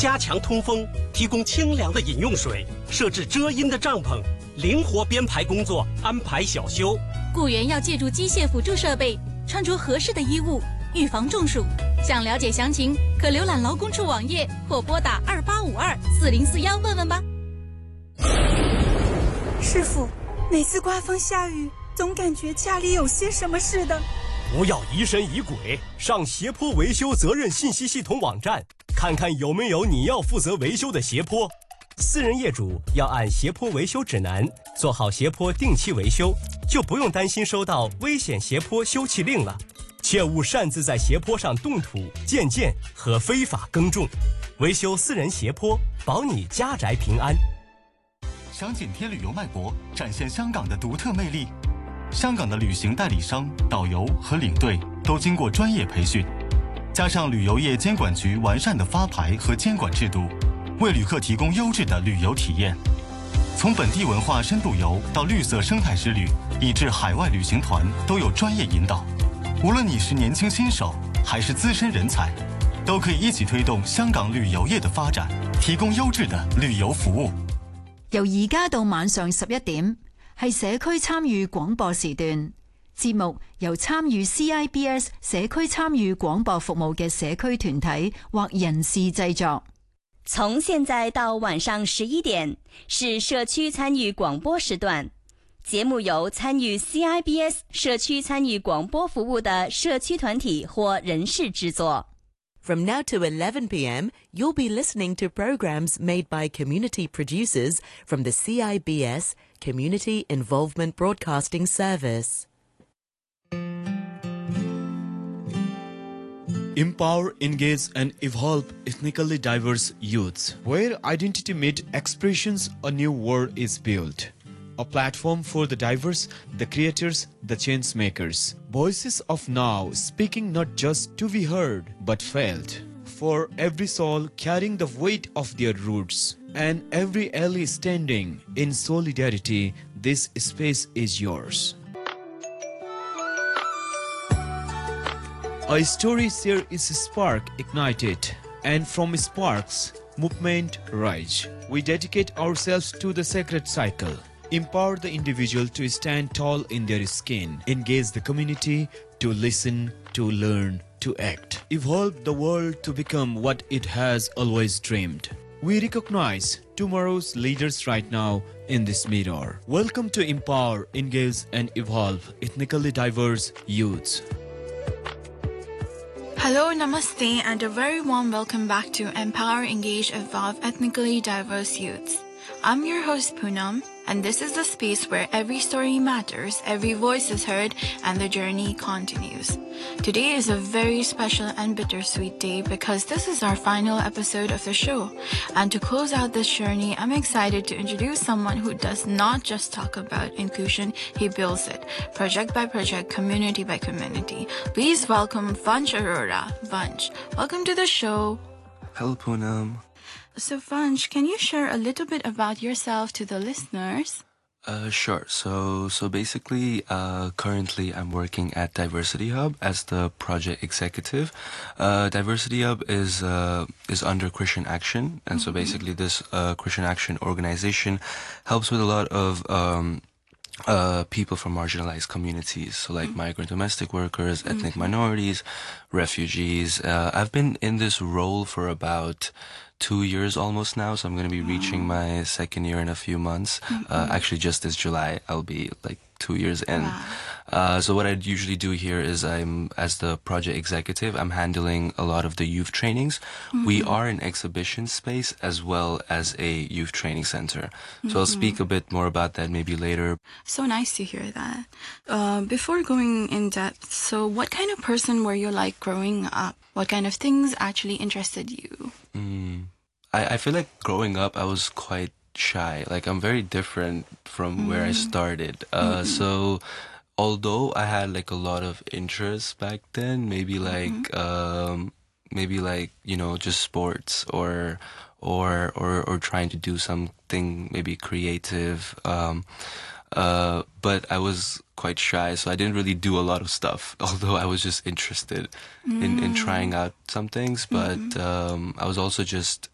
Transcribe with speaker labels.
Speaker 1: 加强通风，提供清凉的饮用水，设置遮阴的帐篷，灵活编排工作，安排小休。
Speaker 2: 雇员要借助机械辅助设备，穿着合适的衣物，预防中暑。想了解详情，可浏览劳工处网页或拨打28524041问问吧。
Speaker 3: 师傅，每次刮风下雨，总感觉家里有些什么似的。
Speaker 4: 不要疑神疑鬼，上斜坡维修责任信息系统网站，看看有没有你要负责维修的斜坡。私人业主要按斜坡维修指南做好斜坡定期维修，就不用担心收到危险斜坡修葺令了。切勿擅自在斜坡上动土、建建和非法耕种。维修私人斜坡，保你家宅平安。
Speaker 5: 想紧贴旅游脉搏，展现香港的独特魅力。香港的旅行代理商、导游和领队都经过专业培训，加上旅游业监管局完善的发牌和监管制度，为旅客提供优质的旅游体验。从本地文化深度游到绿色生态之旅，以至海外旅行团都有专业引導。無論你是年輕新手還是資深人才，都可以一起推動香港旅遊業的發展，提供優質的旅遊服務。
Speaker 6: 由而家到晚上11點，係社區參與廣播時段。節目由參與 CIBS 社區參與廣播服務嘅社區團體或人士製作。
Speaker 7: 從現在到晚上11點是社區參與廣播時段。節目由參與 CIBS 社區參與廣播服務的社區團體或人士製作。
Speaker 8: From now to 11 p.m., you'll be listening to programs made by community producers from the CIBS Community Involvement Broadcasting Service.
Speaker 9: Empower, engage and evolve ethnically diverse youths. Where identity meets expressions, a new world is built. A platform for the diverse, the creators, the change makers. Voices of now, speaking not just to be heard, but felt. For every soul carrying the weight of their roots, and every ally standing in solidarity, this space is yours. A story share is spark ignited, and from sparks, movement rise. We dedicate ourselves to the sacred cycle. Empower the individual to stand tall in their skin. Engage the community to listen, to learn, to act. Evolve the world to become what it has always dreamed. We recognize tomorrow's leaders right now in this mirror. Welcome to Empower, Engage and Evolve Ethnically Diverse Youths.
Speaker 10: Hello, namaste, and a very warm welcome back to Empower, Engage, Evolve Ethnically Diverse Youths. I'm your host Poonam, and this is the space where every story matters, every voice is heard, and the journey continues. Today is a very special and bittersweet day because this is our final episode of the show. And to close out this journey, I'm excited to introduce someone who does not just talk about inclusion, he builds it, project by project, community by community. Please welcome Vansh Arora. Vansh, welcome to the show.
Speaker 11: Hello, Poonam.
Speaker 10: So Vansh, can you share a little bit about yourself to the listeners?
Speaker 11: Sure. So basically, currently I'm working at Diversity Hub as the project executive. Diversity Hub is under Christian Action, and so basically this Christian Action organization helps with a lot of people from marginalized communities, so like migrant domestic workers, ethnic minorities, refugees. I've been in this role for about 2 years almost now, so I'm going to be reaching my second year in a few months. Actually, just this July, I'll be like 2 years in.
Speaker 10: Wow.
Speaker 11: So what I usually do here is as the project executive, I'm handling a lot of the youth trainings. We are an exhibition space as well as a youth training center. So I'll speak a bit more about that maybe later.
Speaker 10: So nice to hear that. Before going in depth, so what kind of person were you like growing up? What kind of things actually interested you?
Speaker 11: I feel like growing up, I was quite shy. Like I'm very different from where I started. So although I had like a lot of interests back then, maybe like you know, just sports or trying to do something maybe creative. But I was quite shy, so I didn't really do a lot of stuff, although I was just interested in trying out some things. But I was also just